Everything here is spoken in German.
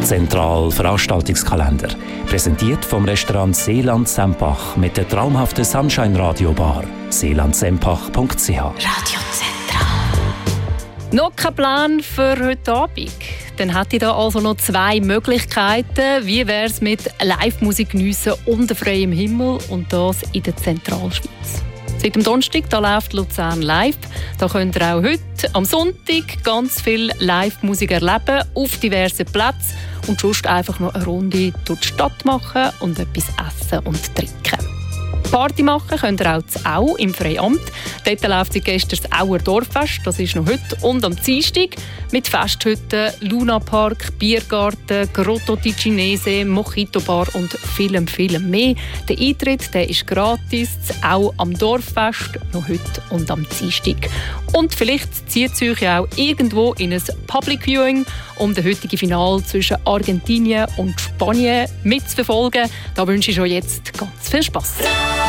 Zentral Veranstaltungskalender. Präsentiert vom Restaurant Seeland Sempach mit der traumhaften Sunshine Radio Bar. seelandsempach.ch. Radio Zentral. Noch kein Plan für heute Abend? Dann hätte ich da also noch 2 Möglichkeiten. Wie wäre es mit Live-Musik geniessen unter freiem Himmel und das in der Zentralschweiz? Seit dem Donnerstag da läuft Luzern live. Da könnt ihr auch heute am Sonntag ganz viel Live-Musik erleben auf diversen Plätzen und sonst einfach noch eine Runde durch die Stadt machen und etwas essen und trinken. Party machen könnt ihr auch zu Au im Freiamt. Dort läuft seit gestern das Auer Dorffest. Das ist noch heute und am Dienstag mit Festhütten, Lunapark, Biergarten, Grotto Ticinese, Mojito Bar und vielem mehr. Der Eintritt der ist gratis. Das Au am Dorffest noch heute und am Dienstag. Und vielleicht zieht es euch auch irgendwo in ein Public Viewing, um das heutige Finale zwischen Argentinien und Spanien mitzuverfolgen. Da wünsche ich schon jetzt ganz viel Spass.